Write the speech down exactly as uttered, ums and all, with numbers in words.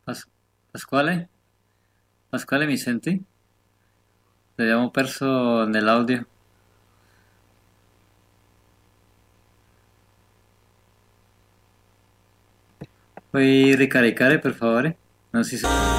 Pas- Pasquale? Pasquale mi senti? Vediamo perso nell'audio. Puoi ricaricare per favore? Non si sente.